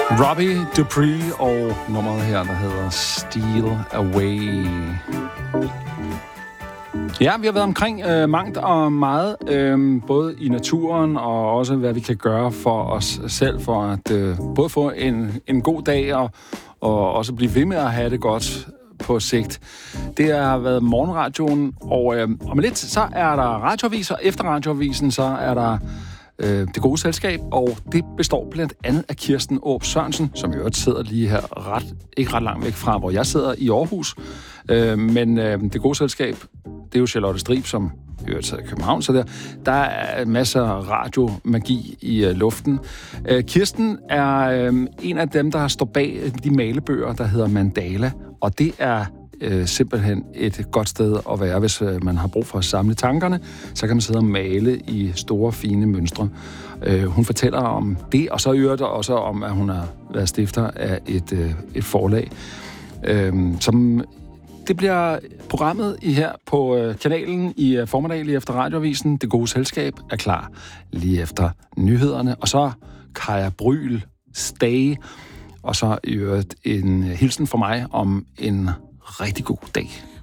Robbie Dupree og nummeret her, der hedder Steal Away. Ja, vi har været omkring mangt og meget, både i naturen og også, hvad vi kan gøre for os selv, for at både få en god dag og også blive ved med at have det godt på sigt. Det har været morgenradioen, og om lidt, så er der radioaviser. Efter radioavisen, så er der Det Gode Selskab, og det består blandt andet af Kirsten Åb Sørensen, som i øvrigt sidder lige her ikke ret langt væk fra, hvor jeg sidder i Aarhus. Men Det Gode Selskab, det er jo Charlotte Strib, som i øvrigt sidder i København, så der er masser af radiomagi i luften. Kirsten er en af dem, der står bag de malebøger, der hedder Mandala, og det er simpelthen et godt sted at være, hvis man har brug for at samle tankerne. Så kan man sidde og male i store, fine mønstre. Hun fortæller om det, og så i øvrigt også om, at hun har været stifter af et forlag. Det bliver programmet her på kanalen i formiddag lige efter radioavisen. Det Gode Selskab er klar lige efter nyhederne. Og så Kaja Bryl, Stay. Og så i øvrigt en hilsen fra mig om en rigtig god dag.